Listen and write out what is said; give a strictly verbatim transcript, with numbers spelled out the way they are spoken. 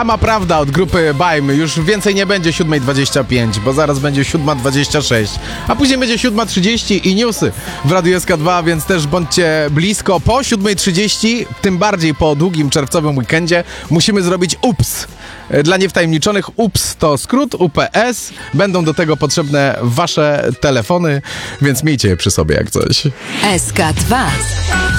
Sama prawda od grupy Bajmy. Już więcej nie będzie siódma dwadzieścia pięć, bo zaraz będzie siódma dwadzieścia sześć, a później będzie siódma trzydzieści i newsy w Radiu S K dwa, więc też bądźcie blisko. Po siódma trzydzieści, tym bardziej po długim czerwcowym weekendzie, musimy zrobić ups. Dla niewtajemniczonych ups to skrót U P S. Będą do tego potrzebne wasze telefony, więc miejcie je przy sobie jak coś. S K dwa.